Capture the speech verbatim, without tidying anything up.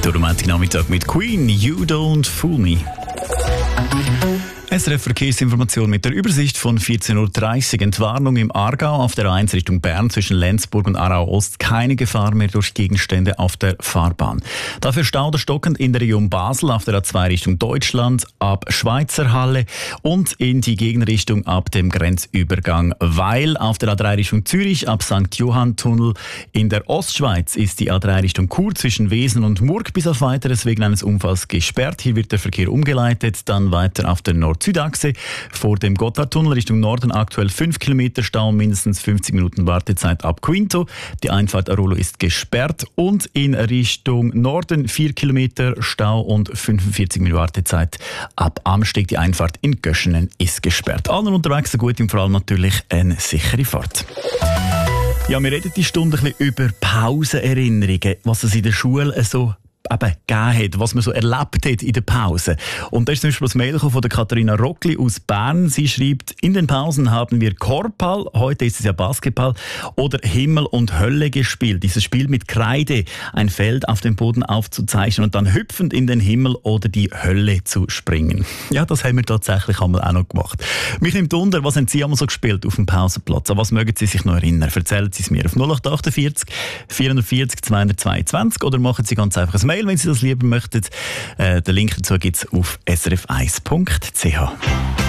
Der Nachmittag mit Queen, You Don't Fool Me. S R F Verkehrsinformation mit der Übersicht von vierzehn Uhr dreißig. Entwarnung im Aargau auf der A eins Richtung Bern zwischen Lenzburg und Aarau Ost. Keine Gefahr mehr durch Gegenstände auf der Fahrbahn. Dafür Stau oder stockend in der Region Basel auf der A zwei Richtung Deutschland ab Schweizerhalle und in die Gegenrichtung ab dem Grenzübergang Weil. Auf der A drei Richtung Zürich ab Sankt Johann Tunnel. In der Ostschweiz ist die A drei Richtung Chur zwischen Wesen und Murg bis auf Weiteres wegen eines Unfalls gesperrt. Hier wird der Verkehr umgeleitet. Dann weiter auf der Nord Südachse vor dem Gotthardtunnel Richtung Norden aktuell fünf Kilometer Stau, mindestens fünfzig Minuten Wartezeit ab Quinto. Die Einfahrt Arolo ist gesperrt und in Richtung Norden vier Kilometer Stau und fünfundvierzig Minuten Wartezeit ab Amsteg. Die Einfahrt in Göschenen ist gesperrt. Allen unterwegs gut und vor allem natürlich eine sichere Fahrt. Ja, wir reden die Stunde ein bisschen über Pausenerinnerungen, was es in der Schule so eben gegeben hat, was man so erlebt hat in der Pause. Und da ist zum Beispiel das Mail von der Katharina Rockli aus Bern. Sie schreibt, in den Pausen haben wir Korbball, heute ist es ja Basketball, oder Himmel und Hölle gespielt. Dieses Spiel mit Kreide, ein Feld auf dem Boden aufzuzeichnen und dann hüpfend in den Himmel oder die Hölle zu springen. Ja, das haben wir tatsächlich einmal auch noch gemacht. Mich nimmt wunder, was haben Sie einmal so gespielt auf dem Pausenplatz? An was mögen Sie sich noch erinnern? Erzählen Sie es mir auf null acht achtundvierzig vierhundertvierzig zweihundertzweiundzwanzig oder machen Sie ganz einfach ein Mail, wenn Sie das lieber möchten. Äh, den Link dazu gibt es auf s r f eins punkt c h.